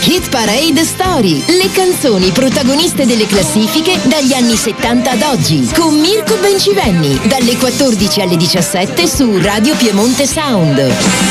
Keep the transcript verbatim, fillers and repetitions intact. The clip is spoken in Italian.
Hit Parade Story, le canzoni protagoniste delle classifiche dagli anni settanta ad oggi, con Mirko Bencivenni, dalle quattordici alle diciassette su Radio Piemonte Sound.